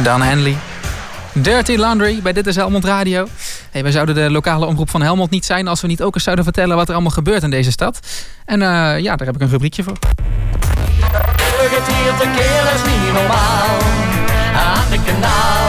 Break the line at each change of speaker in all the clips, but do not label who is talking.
Dan Henley. Dirty Laundry bij Dit is Helmond Radio. Hey, wij zouden de lokale omroep van Helmond niet zijn als we niet ook eens zouden vertellen wat er allemaal gebeurt in deze stad. En ja, daar heb ik een rubriekje voor.
Het hier te keer is niet normaal. Aan de kanaal.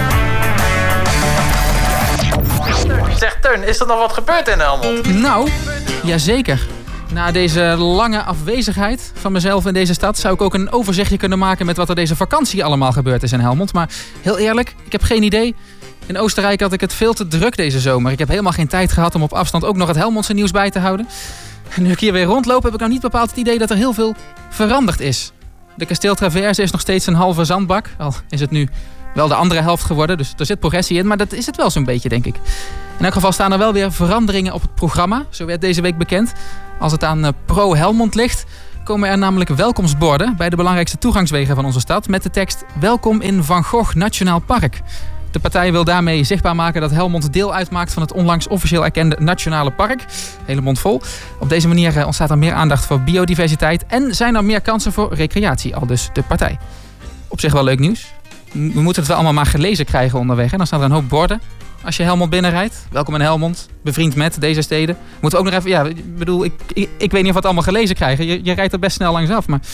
Zeg Teun, is er nog wat gebeurd in Helmond?
Nou, jazeker. Na deze lange afwezigheid van mezelf in deze stad zou ik ook een overzichtje kunnen maken met wat er deze vakantie allemaal gebeurd is in Helmond. Maar heel eerlijk, ik heb geen idee. In Oostenrijk had ik het veel te druk deze zomer. Ik heb helemaal geen tijd gehad om op afstand ook nog het Helmondse nieuws bij te houden. En nu ik hier weer rondloop, heb ik nou niet bepaald het idee dat er heel veel veranderd is. De Kasteeltraverse is nog steeds een halve zandbak. Al is het nu wel de andere helft geworden, dus er zit progressie in. Maar dat is het wel zo'n beetje, denk ik. In elk geval staan er wel weer veranderingen op het programma. Zo werd deze week bekend. Als het aan Pro Helmond ligt, komen er namelijk welkomstborden bij de belangrijkste toegangswegen van onze stad met de tekst Welkom in Van Gogh Nationaal Park. De partij wil daarmee zichtbaar maken dat Helmond deel uitmaakt van het onlangs officieel erkende Nationale Park. Hele mond vol. Op deze manier ontstaat er meer aandacht voor biodiversiteit en zijn er meer kansen voor recreatie, aldus de partij. Op zich wel leuk nieuws. We moeten het wel allemaal maar gelezen krijgen onderweg. En dan staan er een hoop borden. Als je Helmond binnenrijdt. Welkom in Helmond. Bevriend met deze steden. Moeten we ook nog even... Ja, ik bedoel, ik weet niet of we het allemaal gelezen krijgen. Je rijdt er best snel langs af. Maar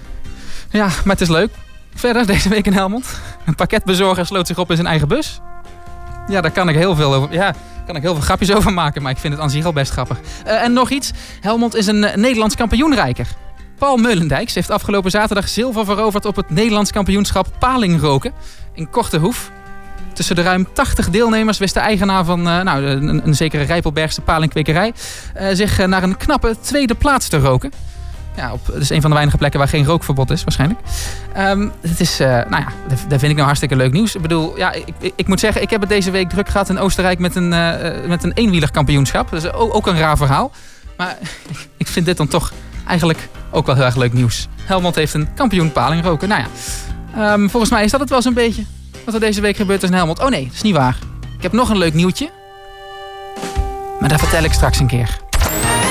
ja, maar het is leuk. Verder, deze week in Helmond. Een pakketbezorger sloot zich op in zijn eigen bus. Ja, daar kan ik heel veel over... Ja, kan ik heel veel grapjes over maken. Maar ik vind het aan zich al best grappig. En nog iets. Helmond is een Nederlands kampioenrijker. Paul Meulendijks heeft afgelopen zaterdag zilver veroverd op het Nederlands kampioenschap palingroken in Kortehoef. Tussen de ruim 80 deelnemers wist de eigenaar van een zekere Rijpelbergse palingkwekerij zich naar een knappe tweede plaats te roken. Ja, dat is een van de weinige plekken waar geen rookverbod is, waarschijnlijk. Het is, dat vind ik nou hartstikke leuk nieuws. Ik bedoel, ja, ik moet zeggen, ik heb het deze week druk gehad in Oostenrijk met een eenwielerkampioenschap. Dat is ook een raar verhaal. Maar ik vind dit dan toch eigenlijk ook wel heel erg leuk nieuws. Helmond heeft een kampioen palingroken. Nou ja, volgens mij is dat het wel zo'n beetje wat er deze week gebeurd is in Helmond. Oh nee, dat is niet waar. Ik heb nog een leuk nieuwtje. Maar dat vertel ik straks een keer.